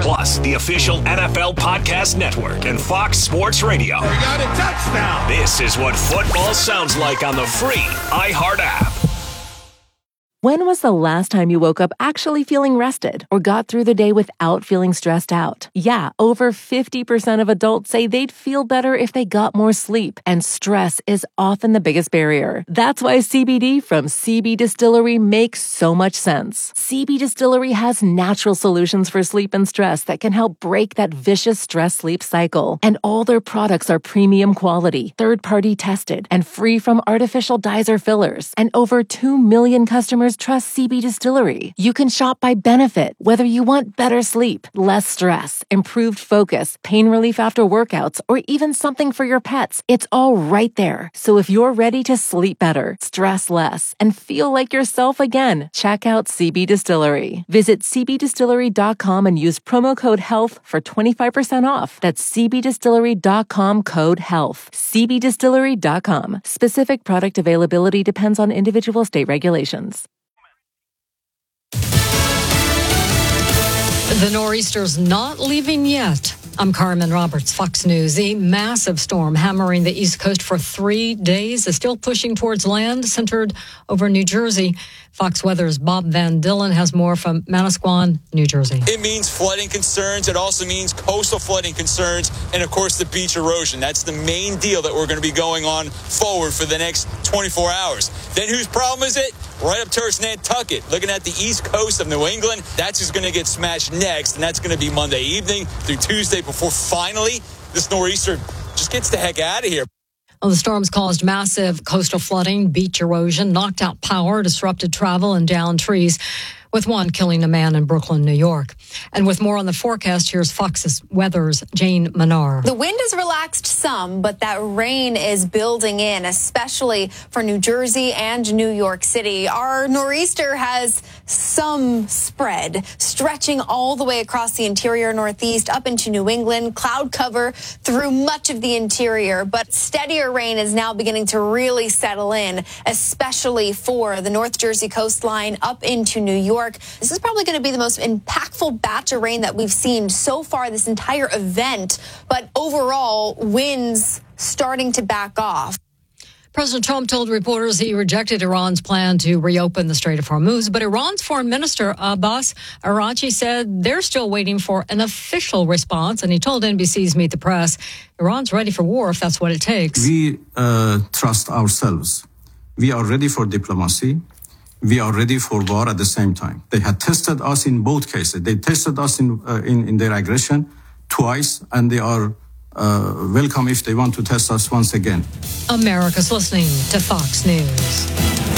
Plus, the official NFL Podcast Network and Fox Sports Radio. We got a touchdown. This is what football sounds like on the free iHeart app. When was the last time you woke up actually feeling rested or got through the day without feeling stressed out? Yeah, over 50% of adults say they'd feel better if they got more sleep, and stress is often the biggest barrier. That's why CBD from CB Distillery makes so much sense. CB Distillery has natural solutions for sleep and stress that can help break that vicious stress-sleep cycle. And all their products are premium quality, third-party tested, and free from artificial dyes or fillers. And over 2 million customers trust CB Distillery. You can shop by benefit, whether you want better sleep, less stress, improved focus, pain relief after workouts, or even something for your pets. It's all right there. So if you're ready to sleep better, stress less, and feel like yourself again, check out CB Distillery. Visit cbdistillery.com and use promo code HEALTH for 25% off. That's cbdistillery.com code HEALTH. cbdistillery.com. Specific product availability depends on individual state regulations. The nor'easter's not leaving yet. I'm Carmen Roberts, Fox News. A massive storm hammering the East Coast for 3 days is still pushing towards land, centered over New Jersey. Fox Weather's Bob Van Dillen has more from Manasquan, New Jersey. It means flooding concerns. It also means coastal flooding concerns. And, of course, the beach erosion. That's the main deal that we're going to be going on forward for the next 24 hours. Then whose problem is it? Right up towards Nantucket, looking at the east coast of New England. That's who's going to get smashed next, and that's going to be Monday evening through Tuesday before finally this nor'easter just gets the heck out of here. Well, the storms caused massive coastal flooding, beach erosion, knocked out power, disrupted travel, and downed trees, with one killing a man in Brooklyn, New York. And with more on the forecast, here's Fox's Weather's Jane Manar. The wind has relaxed some, but that rain is building in, especially for New Jersey and New York City. Our nor'easter has some spread, stretching all the way across the interior Northeast up into New England, cloud cover through much of the interior. But steadier rain is now beginning to really settle in, especially for the North Jersey coastline up into New York. This is probably going to be the most impactful batch of rain that we've seen so far this entire event. But overall, winds starting to back off. President Trump told reporters he rejected Iran's plan to reopen the Strait of Hormuz, but Iran's Foreign Minister Abbas Araghchi said they're still waiting for an official response, and he told NBC's Meet the Press, Iran's ready for war if that's what it takes. We trust ourselves. We are ready for diplomacy. We are ready for war at the same time. They had tested us in both cases. They tested us in their aggression twice, and they are welcome if they want to test us once again. America's listening to Fox News.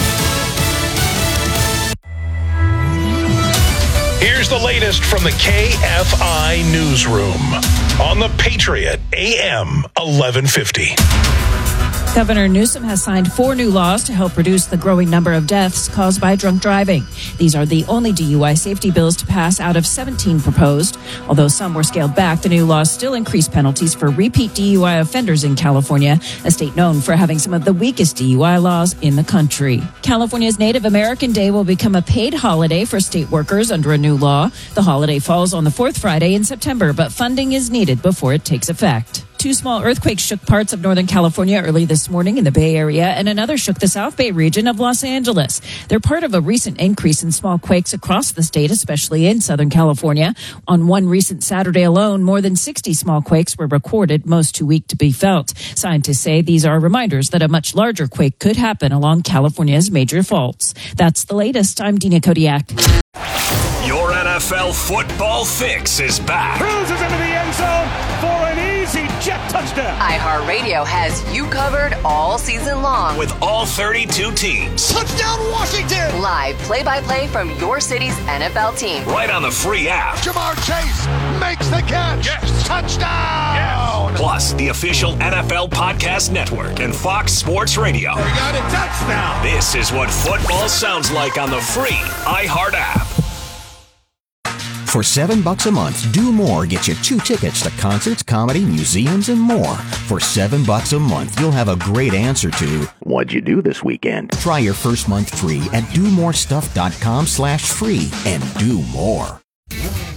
Here's the latest from the KFI Newsroom on the Patriot AM 1150. Governor Newsom has signed 4 new laws to help reduce the growing number of deaths caused by drunk driving. These are the only DUI safety bills to pass out of 17 proposed. Although some were scaled back, the new laws still increase penalties for repeat DUI offenders in California, a state known for having some of the weakest DUI laws in the country. California's Native American Day will become a paid holiday for state workers under a new law. The holiday falls on the 4th Friday in September, but funding is needed before it takes effect. 2 small earthquakes shook parts of Northern California early this morning in the Bay Area, and another shook the South Bay region of Los Angeles. They're part of a recent increase in small quakes across the state, especially in Southern California. On one recent Saturday alone, more than 60 small quakes were recorded, most too weak to be felt. Scientists say these are reminders that a much larger quake could happen along California's major faults. That's the latest. I'm Dina Kodiak. Your NFL football fix is back. Cruises into the end zone for an easy jet touchdown. iHeartRadio has you covered all season long With all 32 teams. Touchdown Washington. live play-by-play from your city's NFL team. Right on the free app. Jamar Chase makes the catch. Yes. Touchdown. Yes. Plus, the official NFL Podcast Network and Fox Sports Radio. We got a touchdown. This is what football sounds like on the free iHeart app. For $7 a month, Do More gets you 2 tickets to concerts, comedy, museums, and more. For $7 a month, you'll have a great answer to, what'd you do this weekend? Try your first month free at domorestuff.com/free and do more.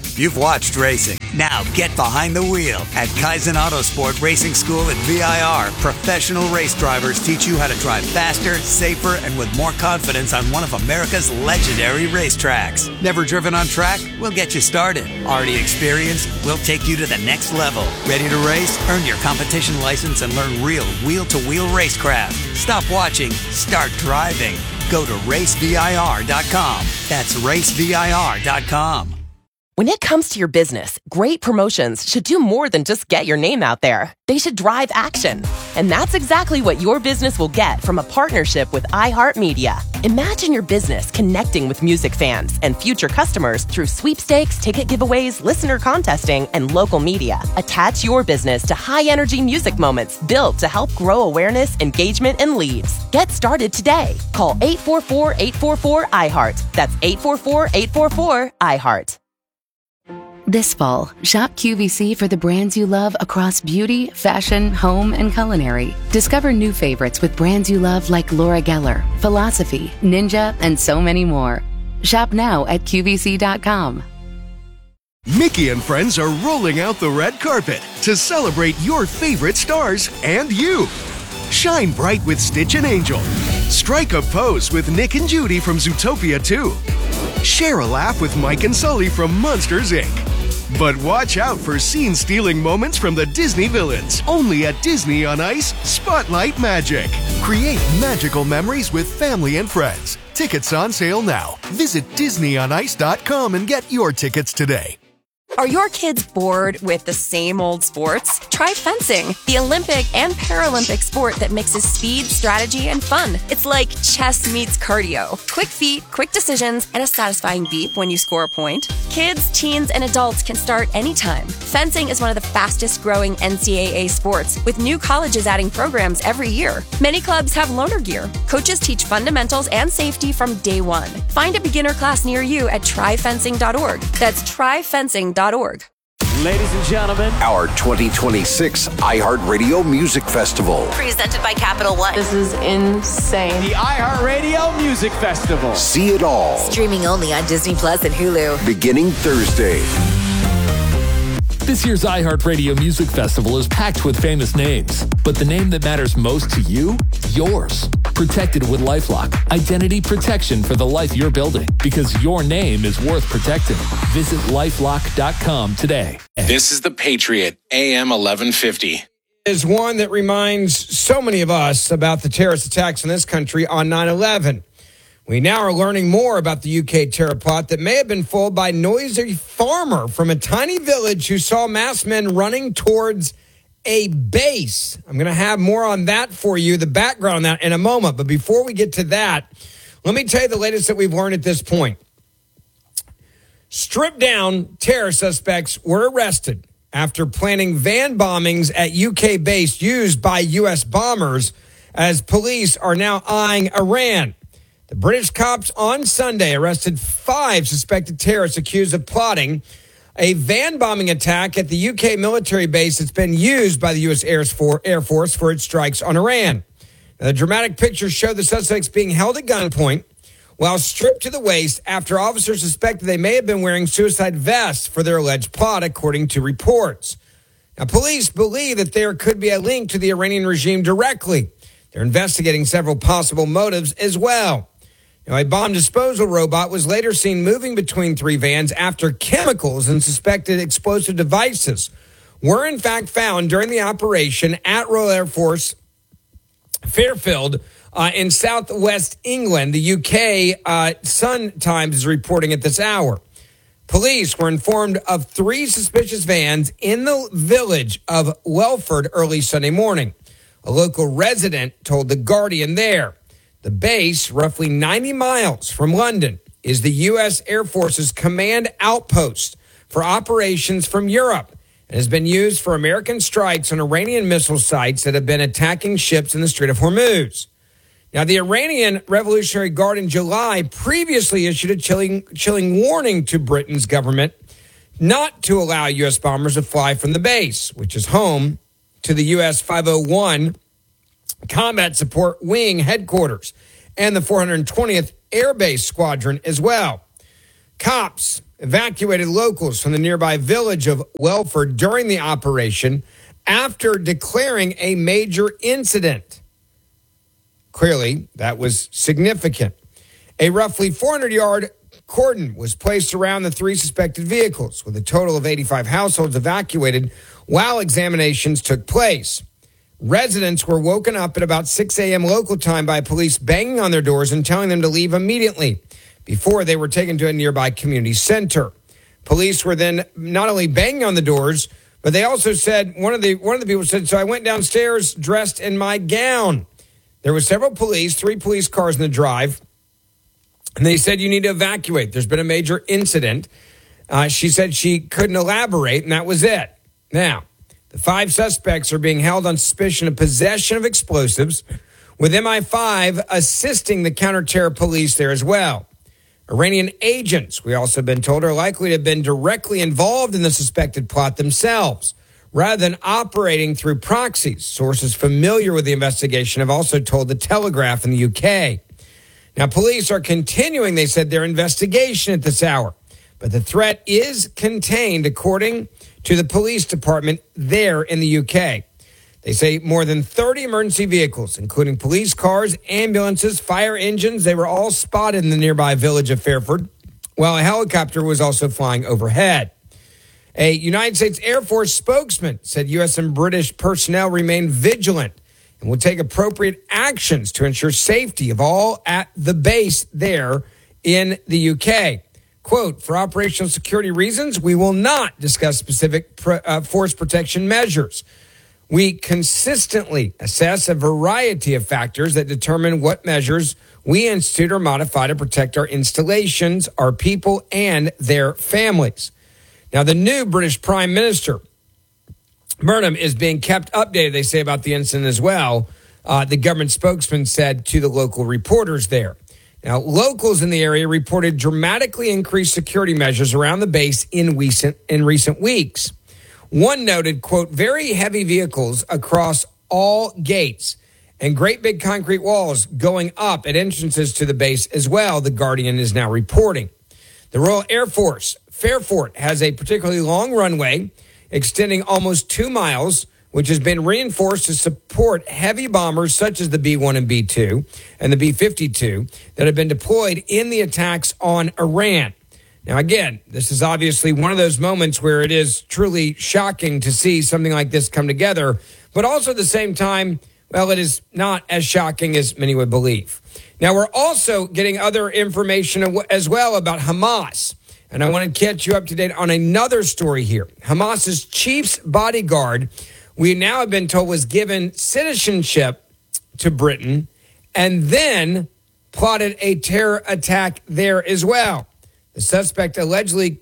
You've watched racing. Now get behind the wheel at Kaizen Autosport Racing School at VIR. Professional race drivers teach you how to drive faster, safer, and with more confidence on one of America's legendary racetracks. Never driven on track? We'll get you started. Already experienced? We'll take you to the next level. Ready to race? Earn your competition license and learn real wheel-to-wheel racecraft. Stop watching. Start driving. Go to racevir.com. That's racevir.com. When it comes to your business, great promotions should do more than just get your name out there. They should drive action. And that's exactly what your business will get from a partnership with iHeartMedia. Imagine your business connecting with music fans and future customers through sweepstakes, ticket giveaways, listener contesting, and local media. Attach your business to high-energy music moments built to help grow awareness, engagement, and leads. Get started today. Call 844-844-iHeart. That's 844-844-iHeart. This fall, shop QVC for the brands you love across beauty, fashion, home, and culinary. Discover new favorites with brands you love like Laura Geller, Philosophy, Ninja, and so many more. Shop now at QVC.com. Mickey and friends are rolling out the red carpet to celebrate your favorite stars and you. Shine bright with Stitch and Angel. Strike a pose with Nick and Judy from Zootopia 2. Share a laugh with Mike and Sully from Monsters, Inc. But watch out for scene-stealing moments from the Disney villains. Only at Disney on Ice Spotlight Magic. Create magical memories with family and friends. Tickets on sale now. Visit DisneyOnIce.com and get your tickets today. Are your kids bored with the same old sports? Try fencing, the Olympic and Paralympic sport that mixes speed, strategy, and fun. It's like chess meets cardio. Quick feet, quick decisions, and a satisfying beep when you score a point. Kids, teens, and adults can start anytime. Fencing is one of the fastest growing NCAA sports, with new colleges adding programs every year. Many clubs have loaner gear. Coaches teach fundamentals and safety from day one. Find a beginner class near you at tryfencing.org. That's tryfencing.org. Ladies and gentlemen, our 2026 iHeartRadio Music Festival. Presented by Capital One. This is insane. The iHeartRadio Music Festival. See it all. Streaming only on Disney Plus and Hulu. Beginning Thursday. This year's iHeartRadio Music Festival is packed with famous names, but the name that matters most to you? Yours. Protected with LifeLock. Identity protection for the life you're building, because your name is worth protecting. Visit LifeLock.com today. This is The Patriot, AM 1150. Is one that reminds so many of us about the terrorist attacks in this country on 9/11. We now are learning more about the UK terror plot that may have been fooled by a noisy farmer from a tiny village who saw masked men running towards a base. I'm going to have more on that for you, the background on that in a moment. But before we get to that, let me tell you the latest that we've learned at this point. Stripped down terror suspects were arrested after planning van bombings at UK base used by U.S. bombers, as police are now eyeing Iran. The British cops on Sunday arrested 5 suspected terrorists accused of plotting a van bombing attack at the UK military base that's been used by the U.S. Air Force for its strikes on Iran. Now, the dramatic pictures show the suspects being held at gunpoint while stripped to the waist after officers suspected they may have been wearing suicide vests for their alleged plot, according to reports. Now, police believe that there could be a link to the Iranian regime directly. They're investigating several possible motives as well. Now, a bomb disposal robot was later seen moving between 3 vans after chemicals and suspected explosive devices were in fact found during the operation at Royal Air Force Fairfield in southwest England. The UK Sun Times is reporting at this hour. Police were informed of 3 suspicious vans in the village of Welford early Sunday morning. A local resident told The Guardian there. The base, roughly 90 miles from London, is the U.S. Air Force's command outpost for operations from Europe and has been used for American strikes on Iranian missile sites that have been attacking ships in the Strait of Hormuz. Now, the Iranian Revolutionary Guard in July previously issued a chilling warning to Britain's government not to allow U.S. bombers to fly from the base, which is home to the U.S. 501 Combat Support Wing headquarters and the 420th Air Base Squadron as well. Cops evacuated locals from the nearby village of Welford during the operation after declaring a major incident. Clearly, that was significant. A roughly 400-yard cordon was placed around the 3 suspected vehicles, with a total of 85 households evacuated while examinations took place. Residents were woken up at about 6 a.m. local time by police banging on their doors and telling them to leave immediately before they were taken to a nearby community center. Police were then not only banging on the doors, but they also said, one of the people said, so I went downstairs dressed in my gown. There were several police, 3 police cars in the drive, and they said, you need to evacuate. There's been a major incident. She said she couldn't elaborate, and that was it. Now, the 5 suspects are being held on suspicion of possession of explosives, with MI5 assisting the counter-terror police there as well. Iranian agents, we also have been told, are likely to have been directly involved in the suspected plot themselves, rather than operating through proxies. Sources familiar with the investigation have also told The Telegraph in the UK. Now, police are continuing, they said, their investigation at this hour, but the threat is contained, according to the police department there in the UK. They say more than 30 emergency vehicles, including police cars, ambulances, fire engines, they were all spotted in the nearby village of Fairford, while a helicopter was also flying overhead. A United States Air Force spokesman said U.S. and British personnel remain vigilant and will take appropriate actions to ensure safety of all at the base there in the UK. Quote, for operational security reasons, we will not discuss specific force protection measures. We consistently assess a variety of factors that determine what measures we institute or modify to protect our installations, our people, and their families. Now, the new British Prime Minister, Burnham, is being kept updated, they say, about the incident as well. The government spokesman said to the local reporters there. Now, locals in the area reported dramatically increased security measures around the base in recent weeks. One noted, quote, very heavy vehicles across all gates and great big concrete walls going up at entrances to the base as well, The Guardian is now reporting. The Royal Air Force, Fairford, has a particularly long runway extending almost 2 miles, which has been reinforced to support heavy bombers such as the B-1 and B-2 and the B-52 that have been deployed in the attacks on Iran. Now, again, this is obviously one of those moments where it is truly shocking to see something like this come together, but also at the same time, well, it is not as shocking as many would believe. Now, we're also getting other information as well about Hamas, and I want to catch you up to date on another story here. Hamas's chief's bodyguard, we now have been told, was given citizenship to Britain and then plotted a terror attack there as well. The suspect allegedly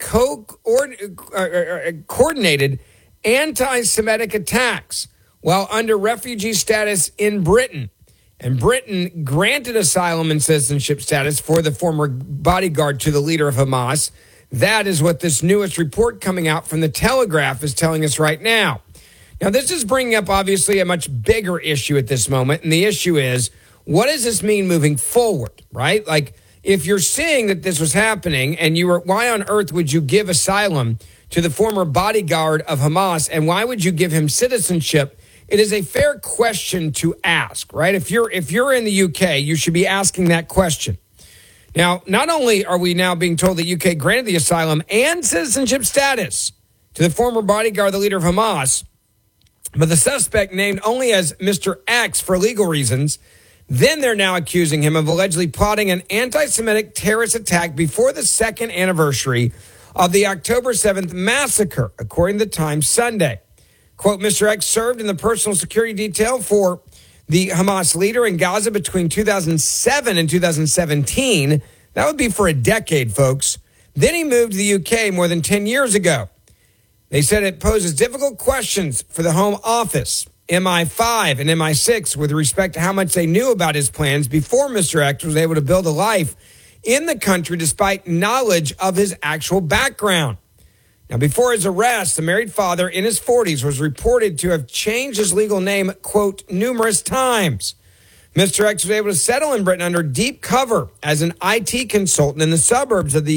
coordinated anti-Semitic attacks while under refugee status in Britain. And Britain granted asylum and citizenship status for the former bodyguard to the leader of Hamas. That is what this newest report coming out from The Telegraph is telling us right now. Now, this is bringing up, obviously, a much bigger issue at this moment. And the issue is, what does this mean moving forward, right? Like, if you're seeing that this was happening and why on earth would you give asylum to the former bodyguard of Hamas, and why would you give him citizenship? It is a fair question to ask, right? If you're in the UK, you should be asking that question. Now, not only are we now being told the UK granted the asylum and citizenship status to the former bodyguard, the leader of Hamas, but the suspect named only as Mr. X for legal reasons, then they're now accusing him of allegedly plotting an anti-Semitic terrorist attack before the second anniversary of the October 7th massacre, according to the Times Sunday. Quote, Mr. X served in the personal security detail for the Hamas leader in Gaza between 2007 and 2017. That would be for a decade, folks. Then he moved to the UK more than 10 years ago. They said it poses difficult questions for the Home Office, MI5 and MI6 with respect to how much they knew about his plans before Mr. X was able to build a life in the country despite knowledge of his actual background. Now, before his arrest, the married father in his 40s was reported to have changed his legal name, quote, numerous times. Mr. X was able to settle in Britain under deep cover as an IT consultant in the suburbs of the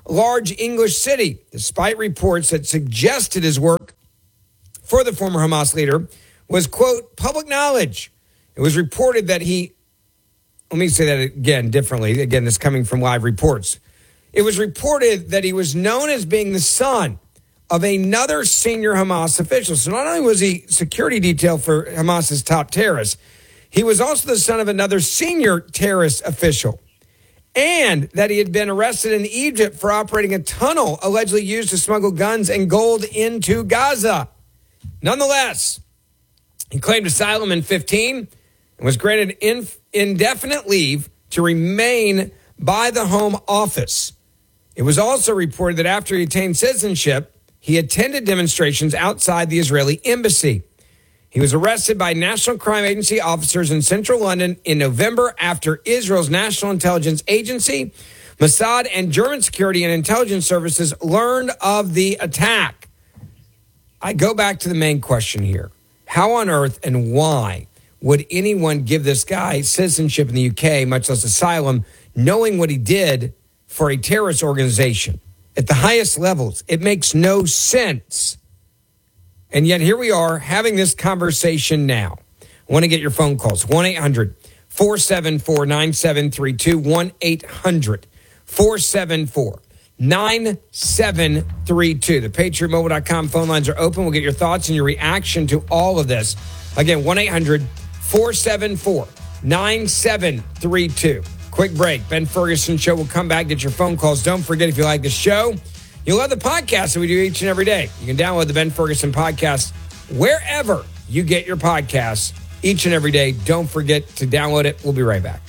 large English city, despite reports that suggested his work for the former Hamas leader was, quote, public knowledge. It was reported that let me say that again differently. Again, this coming from live reports. It was reported that he was known as being the son of another senior Hamas official. So not only was he security detail for Hamas's top terrorist, he was also the son of another senior terrorist official. And that he had been arrested in Egypt for operating a tunnel allegedly used to smuggle guns and gold into Gaza. Nonetheless, he claimed asylum in 2015 and was granted indefinite leave to remain by the Home Office. It was also reported that after he attained citizenship, he attended demonstrations outside the Israeli embassy. He was arrested by National Crime Agency officers in central London in November after Israel's National Intelligence Agency, Mossad, and German security and intelligence services learned of the attack. I go back to the main question here. How on earth and why would anyone give this guy citizenship in the UK, much less asylum, knowing what he did for a terrorist organization at the highest levels? It makes no sense. And yet here we are having this conversation now. I want to get your phone calls. 1-800-474-9732. 1-800-474-9732. The PatriotMobile.com phone lines are open. We'll get your thoughts and your reaction to all of this. Again, 1-800-474-9732. Quick break. Ben Ferguson Show will come back. Get your phone calls. Don't forget, if you like the show, you'll love the podcast that we do each and every day. You can download the Ben Ferguson podcast wherever you get your podcasts each and every day. Don't forget to download it. We'll be right back.